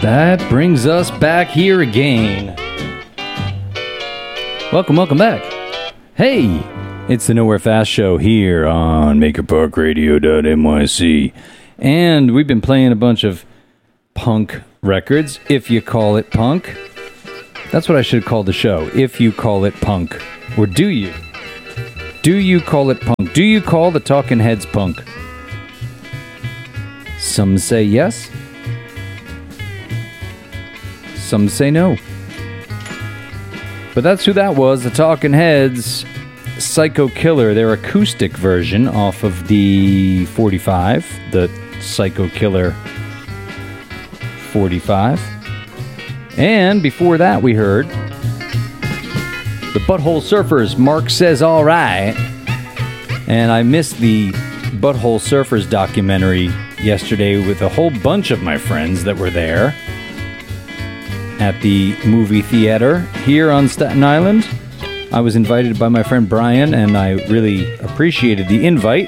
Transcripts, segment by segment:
That brings us back here again. Welcome back. Hey, it's the Nowhere Fast Show here on MakerParkRadio.nyc. And we've been playing a bunch of punk records, if you call it punk. That's what I should call the show, if you call it punk. Or do you? Do you call it punk? Do you call the Talking Heads punk? Some say yes. Some say no. But that's who that was, the Talking Heads, Psycho Killer, their acoustic version off of the 45, the Psycho Killer 45. And before that we heard the Butthole Surfers, Mark Says Alright. And I missed the Butthole Surfers documentary yesterday with a whole bunch of my friends that were there at the movie theater here on Staten Island. I was invited by my friend Brian, and I really appreciated the invite.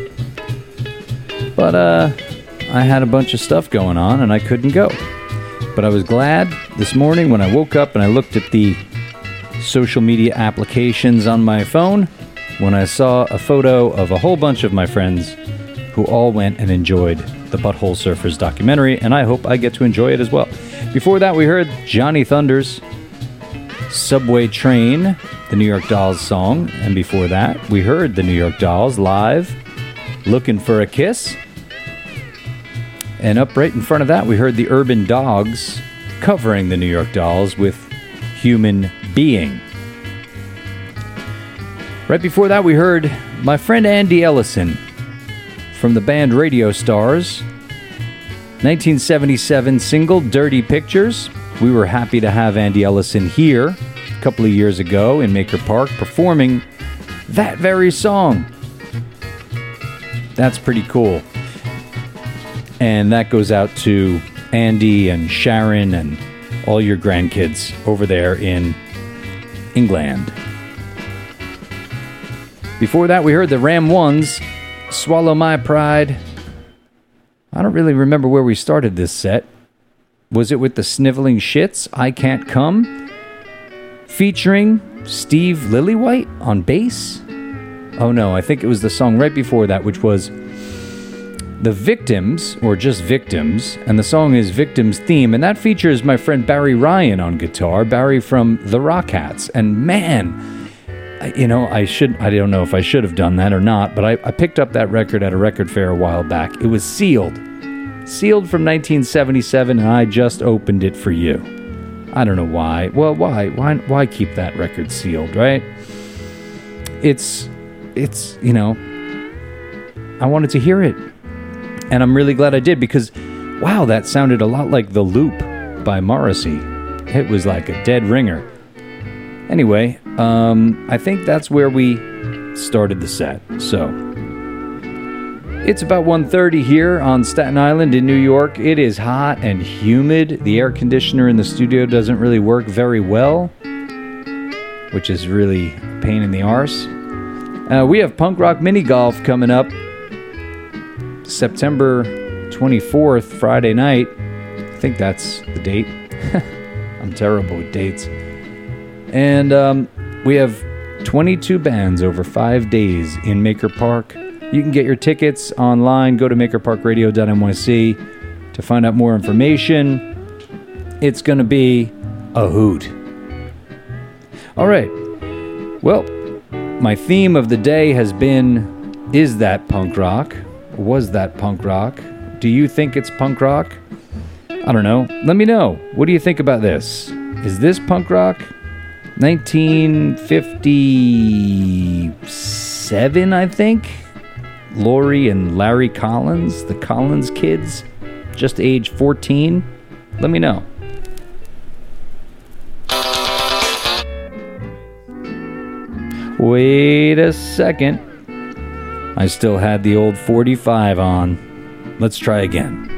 But I had a bunch of stuff going on, and I couldn't go. But I was glad this morning when I woke up and I looked at the social media applications on my phone when I saw a photo of a whole bunch of my friends who all went and enjoyed the Butthole Surfers documentary, and I hope I get to enjoy it as well. Before that, we heard Johnny Thunders' Subway Train, the New York Dolls song, and before that, we heard the New York Dolls live, Looking for a Kiss. And up right in front of that, we heard the Urban Dogs covering the New York Dolls with Human Being. Right before that, we heard my friend Andy Ellison from the band Radio Stars. 1977 single, Dirty Pictures. We were happy to have Andy Ellison here a couple of years ago in Maker Park performing that very song. That's pretty cool. And that goes out to Andy and Sharon and all your grandkids over there in England. Before that, we heard the Ram Ones, Swallow My Pride. I don't really remember where we started this set. Was it with the Sniveling Shits, I Can't Come? Featuring Steve Lillywhite on bass? Oh no, I think it was the song right before that, which was The Victims, or just Victims, and the song is Victims Theme, and that features my friend Barry Ryan on guitar, Barry from the Rockettes. And man, you know, I don't know if I should have done that or not, but I picked up that record at a record fair a while back. It was sealed from 1977, and I just opened it for you. I don't know why. Well, why keep that record sealed, right? It's you know, I wanted to hear it, and I'm really glad I did, because wow, that sounded a lot like The Loop by Morrissey. It was like a dead ringer. Anyway, I think that's where we started the set. So, it's about 1:30 here on Staten Island in New York. It is hot and humid. The air conditioner in the studio doesn't really work very well, which is really a pain in the arse. We have Punk Rock Mini Golf coming up September 24th, Friday night. I think that's the date. I'm terrible with dates. And we have 22 bands over 5 days in Maker Park. You can get your tickets online. Go to makerparkradio.nyc to find out more information. It's going to be a hoot. All right. Well, my theme of the day has been, is that punk rock? Was that punk rock? Do you think it's punk rock? I don't know. Let me know. What do you think about this? Is this punk rock? 1957, I think. Lori and Larry Collins, the Collins kids, just age 14. Let me know. Wait a second. I still had the old 45 on. Let's try again.